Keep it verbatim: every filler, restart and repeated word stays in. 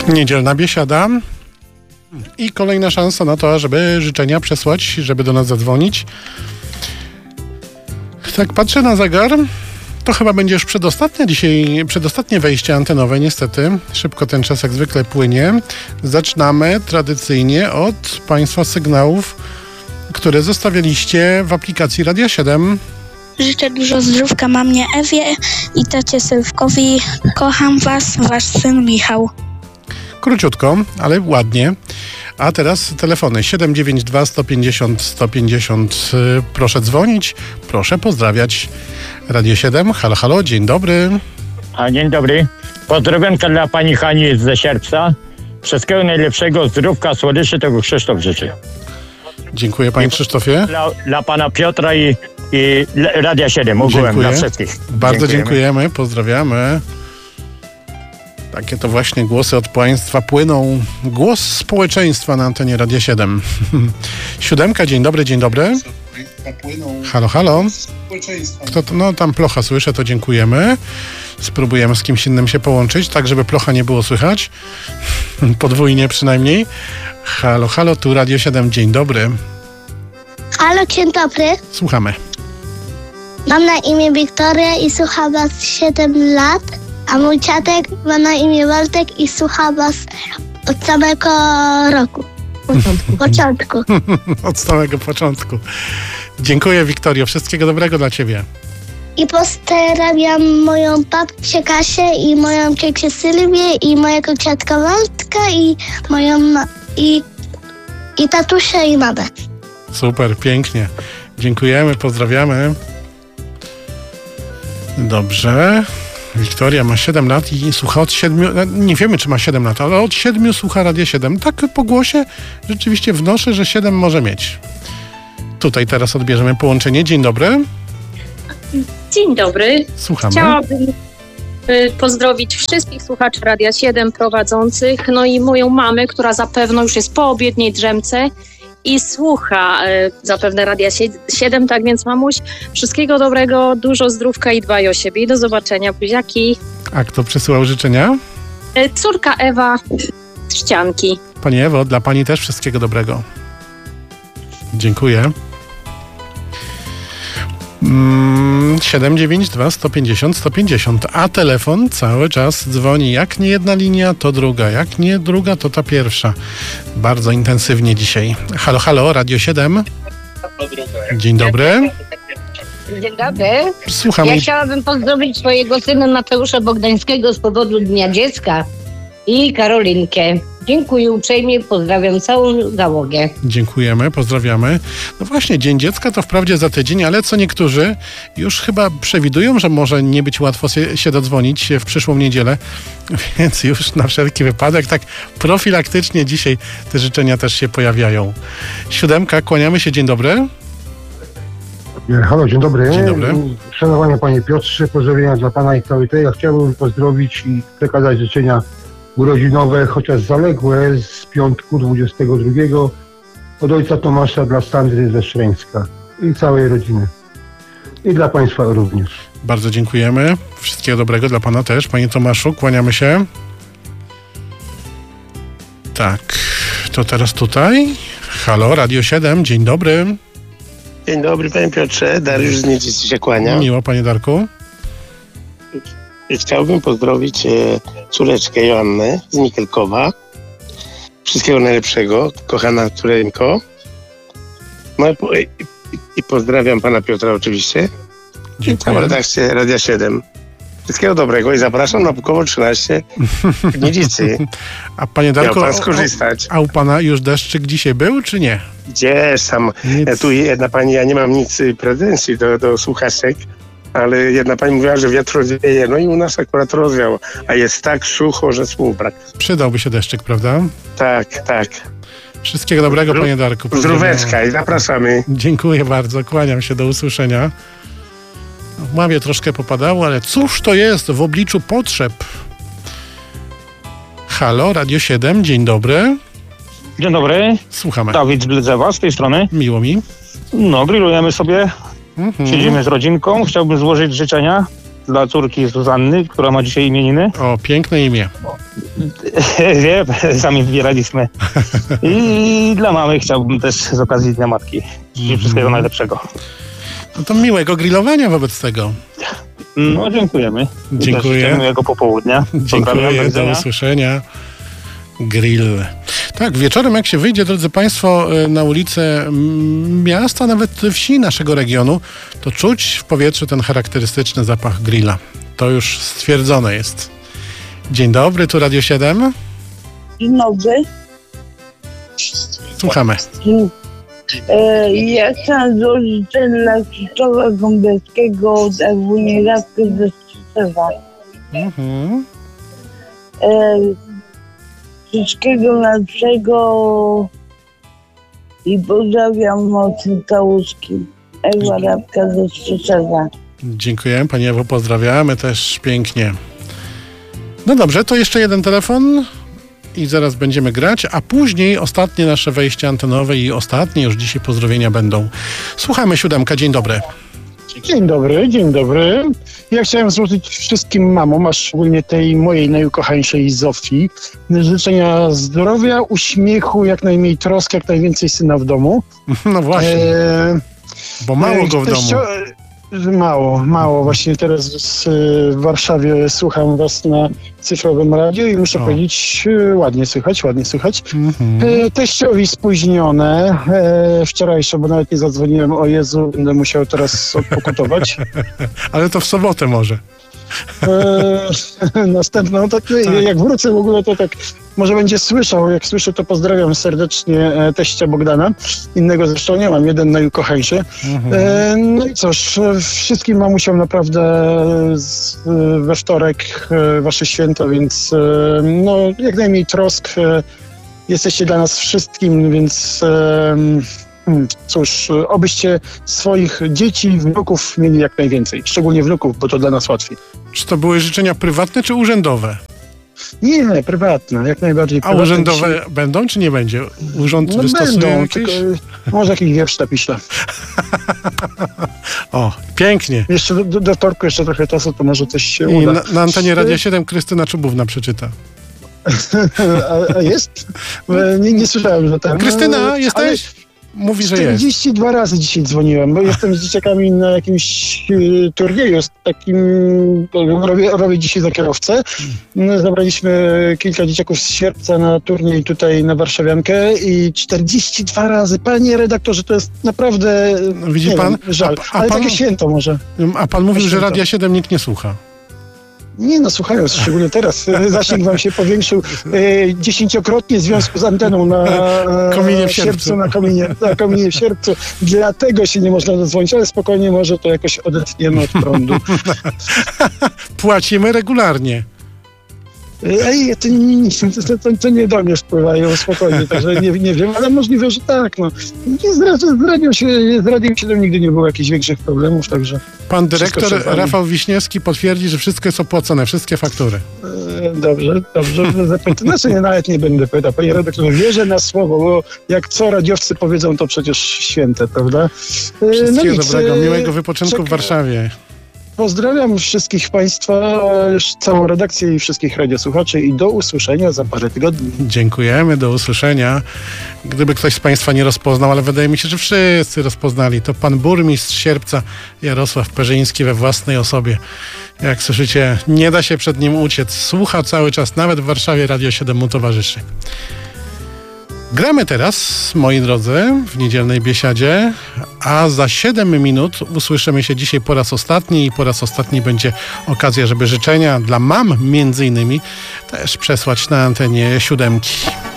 Niedzielna biesiada i kolejna szansa na to, żeby życzenia przesłać, żeby do nas zadzwonić. Tak patrzę na zegar, to chyba będzie już przedostatnie dzisiaj, przedostatnie wejście antenowe, niestety. Szybko ten czas jak zwykle płynie. Zaczynamy tradycyjnie od Państwa sygnałów, które zostawialiście w aplikacji Radia siedem. Życzę dużo zdrówka mamie Ewie i tacie Sylwkowi. Kocham was, wasz syn Michał. Króciutko, ale ładnie. A teraz telefony siedem dziewięć dwa sto pięćdziesiąt sto pięćdziesiąt. Proszę dzwonić, proszę pozdrawiać. Radio siedem, halo, halo, dzień dobry. A dzień dobry. Pozdrowionka dla pani Hani ze Sierpca. Wszystkiego najlepszego, zdrówka, słodyczy, tego Krzysztof życzy. Dziękuję panie Krzysztofie. Dla, dla pana Piotra i, i Radia siedem ogółem, Dziękuję. dla wszystkich. Bardzo dziękujemy. dziękujemy, pozdrawiamy. Takie to właśnie głosy od państwa płyną. Głos społeczeństwa na antenie Radia siedem. Siódemka, dzień dobry, dzień dobry. Halo, halo. Kto to? No tam Plocha słyszę, to dziękujemy. Spróbujemy z kimś innym się połączyć, tak żeby Plocha nie było słychać. Podwójnie przynajmniej. Halo, halo, tu Radio siedem, dzień dobry. Halo, dzień dobry. Słuchamy. Mam na imię Wiktoria i słucham was siedem lat, a mój dziadek ma na imię Waldek i słucha was od samego roku. Początku. Początku. Od samego początku. Dziękuję, Wiktorio. Wszystkiego dobrego dla ciebie. I pozdrawiam moją babcię Kasię i moją ciocię Sylwię i mojego dziadka Waldka i moją ma- i, i tatusia i mamę. Super, pięknie. Dziękujemy, pozdrawiamy. Dobrze. Wiktoria ma siedem lat i słucha od siedmiu, nie wiemy czy ma siedem lat, ale od siedmiu słucha Radia siedem. Tak po głosie rzeczywiście wnoszę, że siedem może mieć. Tutaj teraz odbierzemy połączenie. Dzień dobry. Dzień dobry. Słuchamy. Chciałabym y, pozdrowić wszystkich słuchaczy Radia siedem prowadzących, no i moją mamę, która zapewne już jest po obiedniej drzemce i słucha y, zapewne Radia siedem, tak więc mamuś, wszystkiego dobrego, dużo zdrówka i dbaj o siebie i do zobaczenia, buziaki. A kto przesyłał życzenia? Y, córka Ewa z Ścianki. Pani Ewo, dla pani też wszystkiego dobrego. Dziękuję. Mm, siedem dziewięć dwa sto pięćdziesiąt sto pięćdziesiąt, a telefon cały czas dzwoni. Jak nie jedna linia, to druga. Jak nie druga, to ta pierwsza. Bardzo intensywnie dzisiaj. Halo, halo, Radio siedem. Dzień dobry. Dzień dobry. Słucham. Ja chciałabym pozdrowić swojego syna Mateusza Bogdańskiego z powodu Dnia Dziecka i Karolinkę. Dziękuję uprzejmie, pozdrawiam całą załogę. Dziękujemy, pozdrawiamy. No właśnie, Dzień Dziecka to wprawdzie za tydzień, ale co niektórzy już chyba przewidują, że może nie być łatwo się, się dodzwonić w przyszłą niedzielę, więc już na wszelki wypadek tak profilaktycznie dzisiaj te życzenia też się pojawiają. Siódemka, kłaniamy się, dzień dobry. Halo, dzień dobry. Dzień dobry. Szanowany panie Piotrze, pozdrowienia dla pana i całej tej. Ja chciałbym pozdrowić i przekazać życzenia urodzinowe, chociaż zaległe, z piątku dwudziestego drugiego od ojca Tomasza dla Sandry ze Szreńska i całej rodziny. I dla państwa również. Bardzo dziękujemy. Wszystkiego dobrego dla pana też. Panie Tomaszu, kłaniamy się. Tak, to teraz tutaj. Halo, Radio siedem, dzień dobry. Dzień dobry, panie Piotrze. Dariusz z Niecicy się kłania. Miło, panie Darku. Chciałbym pozdrowić e, córeczkę Joannę z Mikelkowa. Wszystkiego najlepszego, kochana córeńko. No i, po, i, i pozdrawiam pana Piotra oczywiście. I całą redakcję Radia siedem. Wszystkiego dobrego i zapraszam na Bukowo trzynaście w Nidzicy. A panie Darku, miał pan skorzystać. A u pana już deszczyk dzisiaj był, czy nie? Gdzież tam, Nic. tu jedna pani, ja nie mam nic pretensji do, do słuchaczek, ale jedna pani mówiła, że wiatr rozwieje, no i u nas akurat rozwiał, a jest tak sucho, że słów brak. Przydałby się deszczyk, prawda? Tak, tak. Wszystkiego dobrego, Zdru- panie Darku. Zdróweczka i zapraszamy. Dziękuję bardzo, kłaniam się, do usłyszenia. W Ławie troszkę popadało, ale cóż to jest w obliczu potrzeb? Halo, Radio siedem, dzień dobry. Dzień dobry. Słuchamy. Dawid z Bledzewa, z tej strony. Miło mi. No, grillujemy sobie, Mhm. siedzimy z rodzinką. Chciałbym złożyć życzenia dla córki Zuzanny, która ma dzisiaj imieniny. O, piękne imię. Wie, sami wybieraliśmy. I dla mamy chciałbym też z okazji Dnia Matki. Życzę wszystkiego najlepszego. No to miłego grillowania wobec tego. No, dziękujemy. Dziękuję. Miłego popołudnia. Dziękuję, do usłyszenia. Grill. Tak, wieczorem jak się wyjdzie, drodzy Państwo, na ulicę miasta, nawet wsi naszego regionu, to czuć w powietrzu ten charakterystyczny zapach grilla. To już stwierdzone jest. Dzień dobry, tu Radio siedem. Dzień dobry. Słuchamy. E, ja chciałam złożyć dla Krzysztofa Gąbeckiego od Ewunieradkę ze Strzycewa. Mhm. E, wszystkiego najlepszego i pozdrawiam mocno całuski. Ewa Radka ze Strzycewa. Dziękuję, Pani Ewo, pozdrawiamy też pięknie. No dobrze, to jeszcze jeden telefon i zaraz będziemy grać, a później ostatnie nasze wejście antenowe i ostatnie już dzisiaj pozdrowienia będą. Słuchamy, siódemka, dzień dobry. Dzień dobry, dzień dobry. Ja chciałem złożyć wszystkim mamom, a szczególnie tej mojej najukochańszej Zofii, życzenia zdrowia, uśmiechu, jak najmniej troski, jak najwięcej syna w domu. No właśnie, e... bo mało go w domu. Mało, mało. Właśnie teraz w Warszawie słucham was na cyfrowym radiu i muszę o. powiedzieć, ładnie słychać, ładnie słychać. Mm-hmm. Teściowi spóźnione, e, wczorajsze, bo nawet nie zadzwoniłem, o Jezu, będę musiał teraz odpokutować. Ale to w sobotę może. E, następną, tak, tak. Jak wrócę w ogóle, to tak może będzie słyszał, jak słyszę, to pozdrawiam serdecznie teścia Bogdana, innego zresztą nie mam, jeden najukochańszy. Mhm. E, no i cóż, wszystkim mamusiom naprawdę z, we wtorek e, wasze święto, więc e, no jak najmniej trosk, e, jesteście dla nas wszystkim, więc e, hmm, cóż, obyście swoich dzieci, wnuków mieli jak najwięcej, szczególnie wnuków, bo to dla nas łatwiej. Czy to były życzenia prywatne czy urzędowe? Nie, prywatne, jak najbardziej. A prywatne. Urzędowe dzisiaj będą, czy nie będzie? Urząd no wystosuje będą, jakieś? Tylko może jakiś wiersz napiszę. O, pięknie. Jeszcze do, do, do wtorku jeszcze trochę czasu, to może coś się uda. I na, na antenie Radia siedem Krystyna Czubówna przeczyta. a, a jest? Nie, nie słyszałem, że ten... Krystyna, jesteś? Ale... Mówi, że jest. czterdzieści dwa razy dzisiaj dzwoniłem, bo jestem z dzieciakami na jakimś y, turnieju z takim, robię, robię dzisiaj za kierowcę. No, zabraliśmy kilka dzieciaków z Sierpca na turniej tutaj na Warszawiankę i czterdzieści dwa razy. Panie redaktorze, to jest naprawdę, no, widzi pan? Wiem, żal, a, a ale pan, takie święto może. A pan mówił, że Radia siedem nikt nie słucha. Nie no, słuchają, szczególnie teraz. Zasięg wam się powiększył e, dziesięciokrotnie w związku z anteną na e, kominie w Sierpcu, na kominie, na kominie w Sierpcu. Dlatego się nie można dodzwonić, ale spokojnie może to jakoś odetniemy od prądu. Płacimy regularnie. Ej, to, nie, to, to, to nie do mnie wpływają, spokojnie, także nie, nie wiem, ale możliwe, że tak, no. Z, z radiem się, z radiem siedem nigdy nie było jakichś większych problemów, także... Pan dyrektor Rafał Wiśniewski potwierdzi, że wszystko jest opłacone, wszystkie faktury. E, dobrze, dobrze, zapytam. Znaczy nie, nawet nie będę pytał, panie redaktorze, wierzę na słowo, bo jak co radiowcy powiedzą, to przecież święte, prawda? E, Wszystkiego no dobrego, miłego wypoczynku czeka... w Warszawie. Pozdrawiam wszystkich Państwa, całą redakcję i wszystkich radiosłuchaczy i do usłyszenia za parę tygodni. Dziękujemy, do usłyszenia. Gdyby ktoś z Państwa nie rozpoznał, ale wydaje mi się, że wszyscy rozpoznali, to pan burmistrz Sierpca Jarosław Perzyński we własnej osobie. Jak słyszycie, nie da się przed nim uciec. Słucha cały czas, nawet w Warszawie Radio siedem mu towarzyszy. Gramy teraz, moi drodzy, w niedzielnej biesiadzie, a za siedem minut usłyszymy się dzisiaj po raz ostatni i po raz ostatni będzie okazja, żeby życzenia dla mam między innymi też przesłać na antenie siódemki.